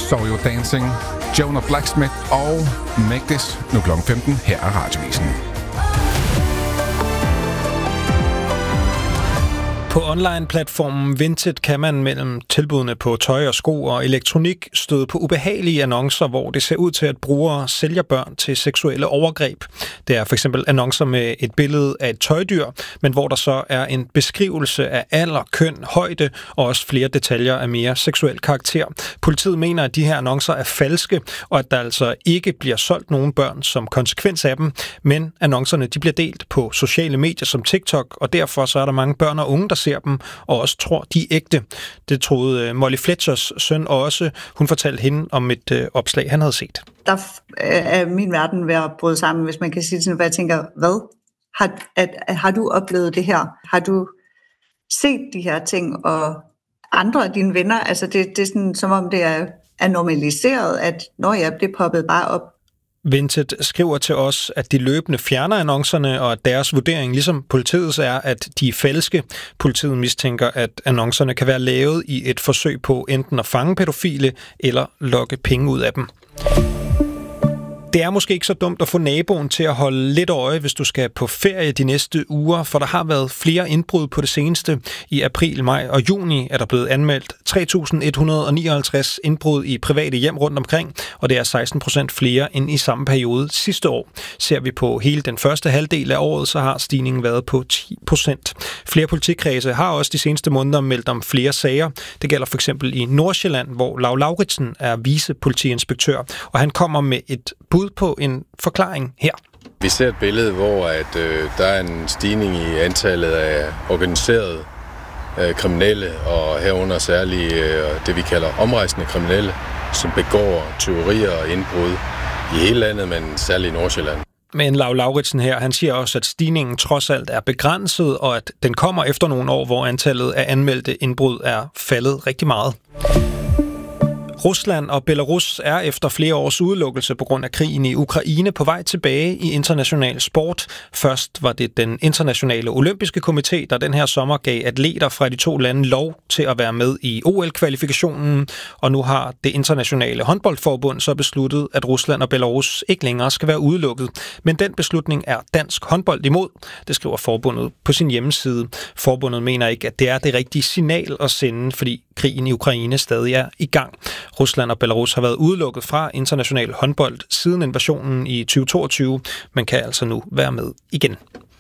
Saw You Dancing, Jonah Blacksmith og Make This. Nu kl. 15 her er Radiovisen. På online-platformen Vinted kan man mellem tilbudene på tøj og sko og elektronik støde på ubehagelige annoncer, hvor det ser ud til, at brugere sælger børn til seksuelle overgreb. Det er for eksempel annoncer med et billede af et tøjdyr, men hvor der så er en beskrivelse af alder, køn, højde og også flere detaljer af mere seksuel karakter. Politiet mener, at de her annoncer er falske, og at der altså ikke bliver solgt nogen børn som konsekvens af dem, men annoncerne de bliver delt på sociale medier som TikTok, og derfor så er der mange børn og unge, der ser dem, og også tror, de er ægte. Det troede Molly Fletchers søn også. Hun fortalte hende om et opslag, han havde set. Der er min verden ved at bryde sammen, hvis man kan sige sådan, hvor jeg tænker, hvad? Har du oplevet det her? Har du set de her ting, og andre af dine venner? Altså det er sådan, som om det er normaliseret, at når jeg bliver poppet bare op. Vinted skriver til os, at de løbende fjerner annoncerne, og at deres vurdering, ligesom politiets, er, at de er falske. Politiet mistænker, at annoncerne kan være lavet i et forsøg på enten at fange pædofile eller lokke penge ud af dem. Det er måske ikke så dumt at få naboen til at holde lidt øje, hvis du skal på ferie de næste uger, for der har været flere indbrud på det seneste. I april, maj og juni er der blevet anmeldt 3.159 indbrud i private hjem rundt omkring, og det er 16% flere end i samme periode sidste år. Ser vi på hele den første halvdel af året, så har stigningen været på 10%. Flere politikredse har også de seneste måneder meldt om flere sager. Det gælder for eksempel i Nordsjælland, hvor Lau Lauritsen er vicepolitiinspektør, og han kommer med et bud på en forklaring her. Vi ser et billede, hvor der er en stigning i antallet af organiserede kriminelle, og herunder særligt det, vi kalder omrejsende kriminelle, som begår tyverier og indbrud i hele landet, men særligt i Nordsjælland. Men Lau Lauritsen her, han siger også, at stigningen trods alt er begrænset, og at den kommer efter nogle år, hvor antallet af anmeldte indbrud er faldet rigtig meget. Rusland og Belarus er efter flere års udelukkelse på grund af krigen i Ukraine på vej tilbage i international sport. Først var det den internationale olympiske komité, der den her sommer gav atleter fra de to lande lov til at være med i OL-kvalifikationen, og nu har det internationale håndboldforbund så besluttet, at Rusland og Belarus ikke længere skal være udelukket. Men den beslutning er dansk håndbold imod, det skriver forbundet på sin hjemmeside. Forbundet mener ikke, at det er det rigtige signal at sende, fordi krigen i Ukraine stadig er i gang. Rusland og Belarus har været udelukket fra international håndbold siden invasionen i 2022, men kan altså nu være med igen.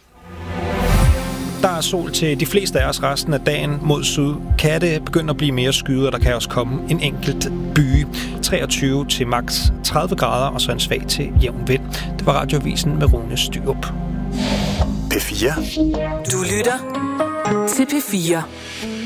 Der er sol til de fleste af os resten af dagen. Mod syd kan det begynde at blive mere skyet, og der kan også komme en enkelt byge. 23 til max 30 grader, og så en svag til jævn vind. Det var Radiovisen med Rune Styrup. P4. Du lytter til P4.